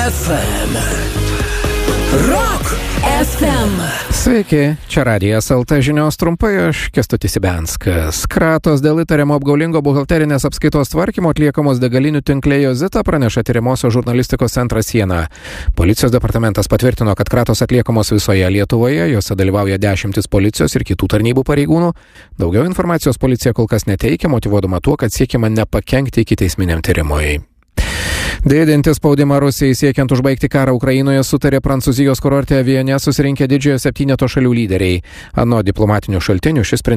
FM. Rock FM. Sveiki, čia Radijas LT žinios trumpai, aš Kęstutis Ibenskas. Kratos dėl įtariamo apgaulingo buhalterinės apskaitos tvarkymo atliekamos degalinių tinkle Jozita praneša tyrimosios žurnalistikos centras Siena. Policijos departamentas patvirtino, kad kratos atliekamos visoje Lietuvoje, jose dalyvauja 10 policijos ir kitų tarnybų pareigūnų. Daugiau informacijos policija kol kas neteikia, motyvuodama tuo, kad siekiama nepakenkti ikiteisminiam tyrimui. Didinti spaudimą Rusijai siekiant užbaigti karą Ukrainoje sutarė Prancūzijos kurorte Aviene susirinkę didžiojo 7 šalių lyderiai. Anot diplomatinių šaltinių šis sprendimas